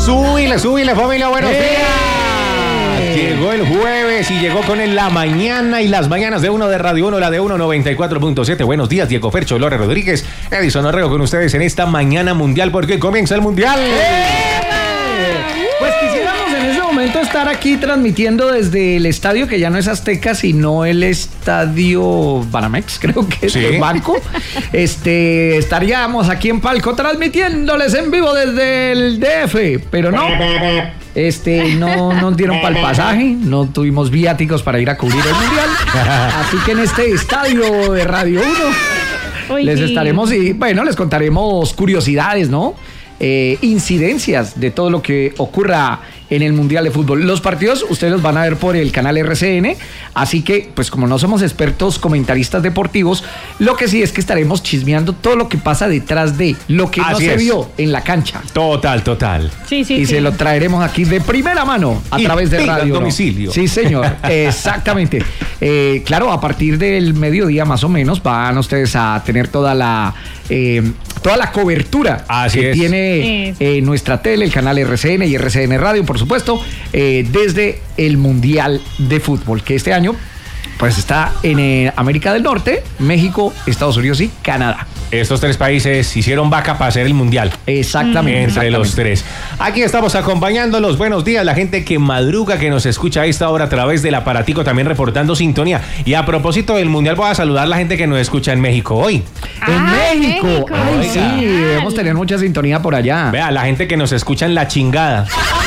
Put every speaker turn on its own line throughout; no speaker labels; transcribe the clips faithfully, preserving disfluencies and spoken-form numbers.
Súbile, súbile, familia, buenos días. Llegó el jueves y llegó con él la mañana y las mañanas de uno de Radio uno, la de uno noventa y cuatro punto siete. Buenos días, Diego Fercho, Lore Rodríguez, Edison Orrego con ustedes en esta mañana mundial porque comienza el mundial.
Pues quisiéramos en ese momento estar aquí transmitiendo desde el estadio que ya no es Azteca, sino el estadio Banamex, creo que es, ¿sí?, el banco. Este, estaríamos aquí en Palco transmitiéndoles en vivo desde el D F, pero no. Este, no nos dieron para el pasaje, no tuvimos viáticos para ir a cubrir el mundial. Así que en este estadio de Radio uno les estaremos y bueno, les contaremos curiosidades, ¿no? Eh, incidencias de todo lo que ocurra en el Mundial de Fútbol. Los partidos ustedes los van a ver por el canal R C N, así que pues como no somos expertos comentaristas deportivos, lo que sí es que estaremos chismeando todo lo que pasa detrás de lo que no se vio en la cancha.
Total, total.
Sí, sí, y sí. Se lo traeremos aquí de primera mano a y través de Radio
domicilio.
Sí, señor, exactamente. Eh, claro, a partir del mediodía más o menos van ustedes a tener toda la eh, toda la cobertura
así
que
es.
tiene eh, nuestra tele, el canal R C N y R C N Radio, por supuesto, eh, desde el Mundial de Fútbol, que este año pues está en eh, América del Norte, México, Estados Unidos y Canadá.
Estos tres países hicieron vaca para hacer el mundial.
Exactamente.
Entre
exactamente.
los tres. Aquí estamos acompañándolos. Buenos días, la gente que madruga, que nos escucha a esta hora a través del aparatico, también reportando sintonía. Y a propósito del mundial, voy a saludar a la gente que nos escucha en México hoy.
Ah, en México. México. Ay,
Oiga.
sí, debemos tener mucha sintonía por allá.
Vea, la gente que nos escucha en La Chingada.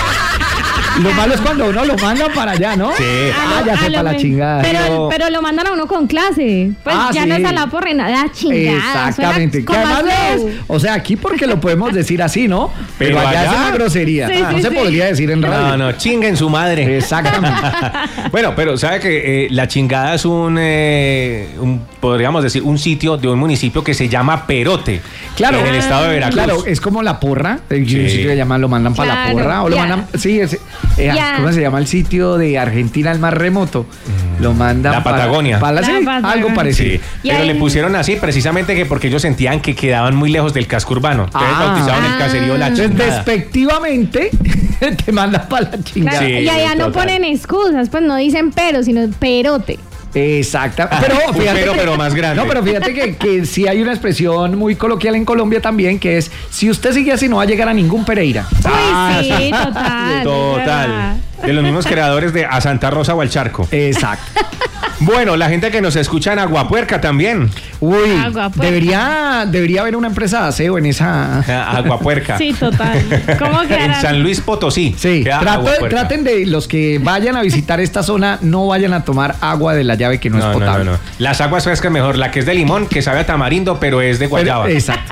Lo malo es cuando uno lo manda para allá, ¿no?
Sí.
Ah, ya sepa la chingada.
Pero,
Pero,
pero lo mandan a uno con clase. Pues
ah,
ya
sí.
no es a la porra, nada chingada.
Exactamente. Que además es, o sea, aquí porque lo podemos decir así, ¿no? Pero, pero allá, allá es una grosería.
Sí,
ah,
sí,
no se
sí.
podría decir en radio.
No, no, chinguen su madre.
Exactamente.
Bueno, pero sabe que eh, La Chingada es un, eh, un, podríamos decir, un sitio de un municipio que se llama Perote.
Claro.
En el estado de Veracruz.
Claro, es como la porra. El
Sí.
sitio que llaman, lo mandan para
Claro,
la porra. O lo
ya.
mandan. Sí, es, eh,
Ya.
¿cómo se llama el sitio de Argentina, el más remoto? Mm. Lo mandan
La
para,
Patagonia.
Para,
La
sí,
Patagonia.
algo parecido.
Sí,
Y
pero
ahí-
le pusieron así precisamente que porque ellos sentían que quedaban muy lejos del casco urbano. Entonces
Ah.
bautizaron el caserío La
Entonces,
Chingada.
despectivamente, te mandan para la chingada.
Claro,
Sí,
y allá no
total.
ponen excusas, pues no dicen pero, sino perote.
Exacto. Pero
Un
fíjate
pero,
que,
pero más grande.
No, pero fíjate que, que sí hay una expresión muy coloquial en Colombia también, que es, si usted sigue así no va a llegar a ningún Pereira.
Ah,
Uy, sí, total.
Total. De los mismos creadores de A Santa Rosa o al Charco.
Exacto.
Bueno, la gente que nos escucha en Aguapuerca también.
Uy,
Aguapuerca.
debería, debería haber una empresa de aseo en esa...
Aguapuerca.
Sí, total. ¿Cómo
En
quedarán?
San Luis Potosí.
Sí,
queda
trato-
Aguapuerca.
traten de los que vayan a visitar esta zona, no vayan a tomar agua de la llave que no,
No,
es
no,
potable.
no, no. Las aguas frescas mejor. La que es de limón, que sabe a tamarindo, pero es de
Pero-
guayaba.
exacto.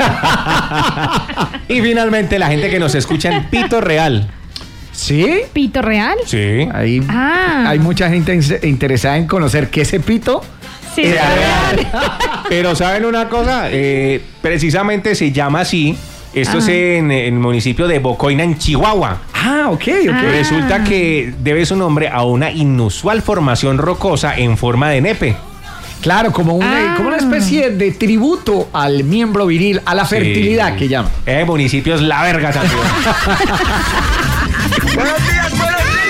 Y finalmente la gente que nos escucha en Pito Real.
¿Sí?
¿Pito real?
Sí.
Hay,
Ah.
hay mucha gente in- interesada en conocer qué ese pito.
Sí,
Es
real.
Pero ¿saben una cosa? Eh, precisamente se llama así. Esto
Ajá.
es en, en el municipio de Bocoina, en Chihuahua.
Ah, ok, ok.
Ah.
Resulta que debe su nombre a una inusual formación rocosa en forma de nepe.
Claro, como una,
Ah.
como una especie de tributo al miembro viril, a la fertilidad
Sí.
que llaman.
Eh, municipio es la verga también.